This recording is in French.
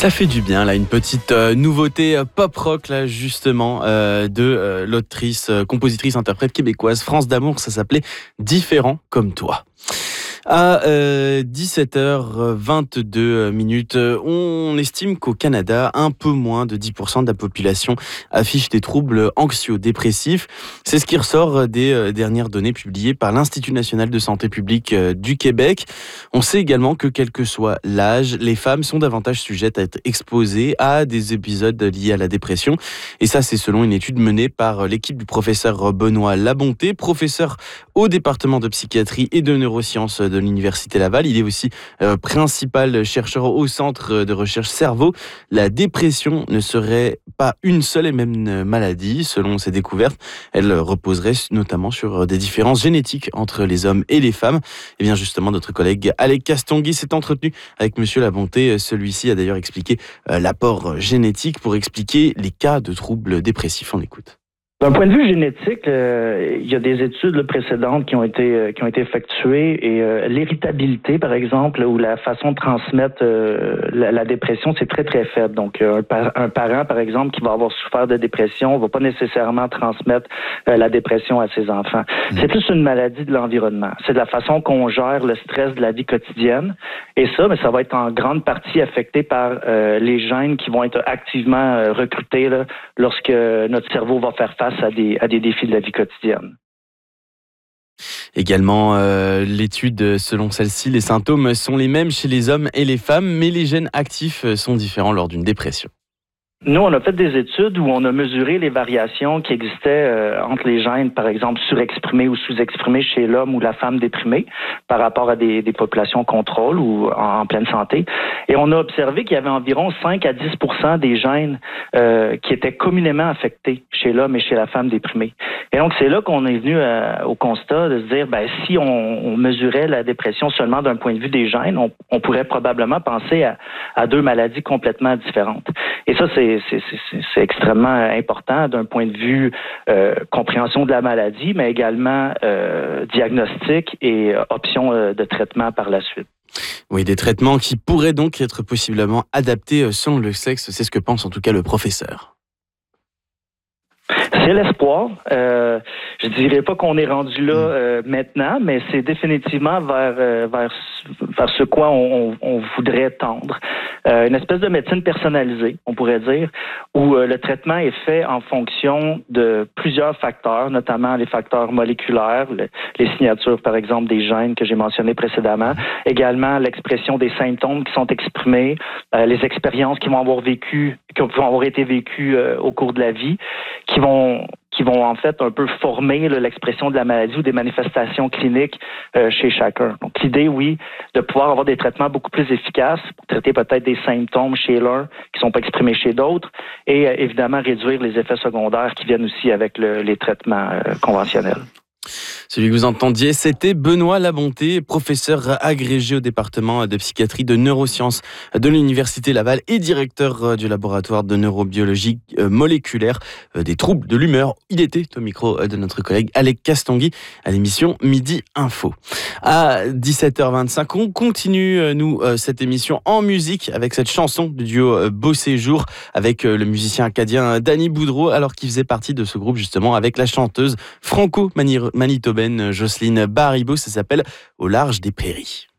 Ça fait du bien, là, une petite nouveauté pop-rock, là, justement, de l'autrice, compositrice, interprète québécoise France d'Amour. Ça s'appelait Différent comme toi. À 17h22 minutes, on estime qu'au Canada, un peu moins de 10% de la population affiche des troubles anxio-dépressifs. C'est ce qui ressort des dernières données publiées par l'Institut national de santé publique du Québec. On sait également que quel que soit l'âge, les femmes sont davantage sujettes à être exposées à des épisodes liés à la dépression. Et ça, c'est selon une étude menée par l'équipe du professeur Benoît Labonté, professeur au département de psychiatrie et de neurosciences de l'Université Laval. Il est aussi principal chercheur au centre de recherche cerveau. La dépression ne serait pas une seule et même maladie. Selon ses découvertes, elle reposerait notamment sur des différences génétiques entre les hommes et les femmes. Et bien justement, notre collègue Alec Castonguay s'est entretenu avec Monsieur Labonté. Celui-ci a d'ailleurs expliqué l'apport génétique pour expliquer les cas de troubles dépressifs. On écoute. D'un point de vue génétique, il y a des études précédentes qui ont été effectuées et l'héritabilité, par exemple, ou la façon de transmettre la dépression, c'est très très faible. Donc, un parent, par exemple, qui va avoir souffert de dépression, va pas nécessairement transmettre la dépression à ses enfants. C'est plus une maladie de l'environnement. C'est de la façon qu'on gère le stress de la vie quotidienne. Et ça, mais ça va être en grande partie affecté par les gènes qui vont être activement recrutés là, lorsque notre cerveau va faire face à des défis de la vie quotidienne. Également, l'étude, selon celle-ci, les symptômes sont les mêmes chez les hommes et les femmes, mais les gènes actifs sont différents lors d'une dépression. Nous, on a fait des études où on a mesuré les variations qui existaient entre les gènes, par exemple, surexprimés ou sous-exprimés chez l'homme ou la femme déprimée par rapport à des populations contrôle ou en pleine santé. Et on a observé qu'il y avait environ 5 à 10% des gènes qui étaient communément affectés chez l'homme et chez la femme déprimée. Et donc, c'est là qu'on est venu au constat de se dire, si on mesurait la dépression seulement d'un point de vue des gènes, on pourrait probablement penser à deux maladies complètement différentes. Et ça, c'est extrêmement important d'un point de vue compréhension de la maladie, mais également diagnostic et options de traitement par la suite. Oui, des traitements qui pourraient donc être possiblement adaptés selon le sexe. C'est ce que pense en tout cas le professeur. C'est l'espoir. Je dirais pas qu'on est rendu là maintenant, mais c'est définitivement vers ce quoi on voudrait tendre. Une espèce de médecine personnalisée, on pourrait dire, où le traitement est fait en fonction de plusieurs facteurs, notamment les facteurs moléculaires, les signatures, par exemple, des gènes que j'ai mentionnés précédemment, également l'expression des symptômes qui sont exprimés, les expériences qui vont avoir été vécues au cours de la vie, qui vont en fait un peu former l'expression de la maladie ou des manifestations cliniques chez chacun. Donc l'idée, oui, de pouvoir avoir des traitements beaucoup plus efficaces pour traiter peut-être des symptômes chez l'un qui ne sont pas exprimés chez d'autres et évidemment réduire les effets secondaires qui viennent aussi avec les traitements conventionnels. Celui que vous entendiez, c'était Benoît Labonté, professeur agrégé au département de psychiatrie de neurosciences de l'Université Laval et directeur du laboratoire de neurobiologie moléculaire des troubles de l'humeur. Il était au micro de notre collègue Alec Castonguay à l'émission Midi Info. À 17h25, on continue, cette émission en musique avec cette chanson du duo Beau Séjour avec le musicien acadien Danny Boudreau, alors qu'il faisait partie de ce groupe justement avec la chanteuse franco-manitobaine Jocelyne Baribeau. Ça s'appelle Au large des prairies.